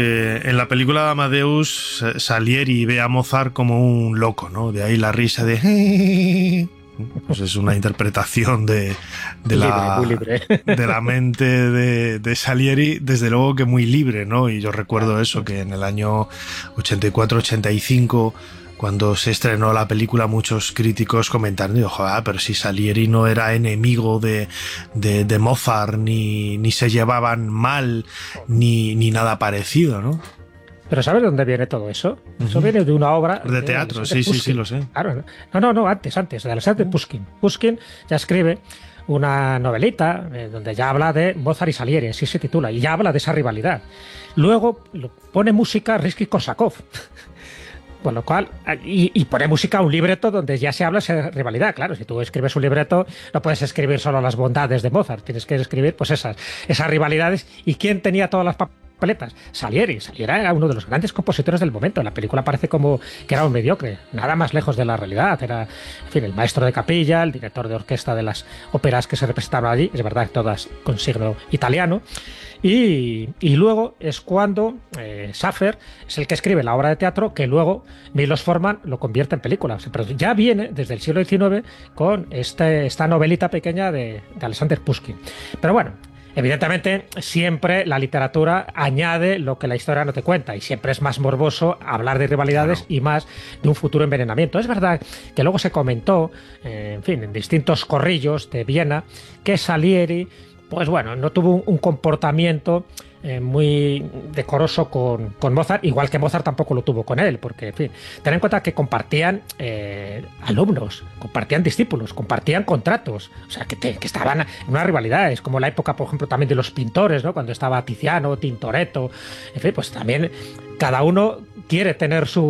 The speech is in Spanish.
En la película de Amadeus, Salieri ve a Mozart como un loco, ¿no? De ahí la risa de... Pues es una interpretación de Muy libre. de la mente de Salieri, desde luego que muy libre, ¿no? Y yo recuerdo eso, que en el año 84-85, cuando se estrenó la película, muchos críticos comentaron, digo, joder, pero si Salieri no era enemigo de Mozart, ni se llevaban mal, ni nada parecido, ¿no? Pero ¿sabes de dónde viene todo eso? Eso viene de una obra... De teatro, sí, lo sé. Claro, no, antes, de Alexander Pushkin. Pushkin ya escribe una novelita donde ya habla de Mozart y Salieri, así se titula, y ya habla de esa rivalidad. Luego pone música Rimski-Korsakov. Con lo cual, y pone música a un libreto donde ya se habla de esa rivalidad. Claro, si tú escribes un libreto, no puedes escribir solo las bondades de Mozart, tienes que escribir pues esas rivalidades. ¿Y quién tenía todas las papeletas? Salieri era uno de los grandes compositores del momento. En la película parece como que era un mediocre, nada más lejos de la realidad. Era, en fin, el maestro de capilla, el director de orquesta de las óperas que se representaban allí, es verdad, todas con signo italiano. Y luego es cuando Schaffer es el que escribe la obra de teatro que luego Milos Forman lo convierte en película. Pero ya viene desde el siglo XIX con esta novelita pequeña de Alexander Pushkin. Pero bueno, evidentemente siempre la literatura añade lo que la historia no te cuenta y siempre es más morboso hablar de rivalidades y más de un futuro envenenamiento. Es verdad que luego se comentó, en fin, en distintos corrillos de Viena, que Salieri, pues bueno, no tuvo un comportamiento muy decoroso con Mozart, igual que Mozart tampoco lo tuvo con él, porque, en fin, ten en cuenta que compartían alumnos, compartían discípulos, compartían contratos, o sea, que estaban en una rivalidad. Es como la época, por ejemplo, también de los pintores, ¿no? Cuando estaba Tiziano, Tintoretto, en fin, pues también cada uno quiere tener su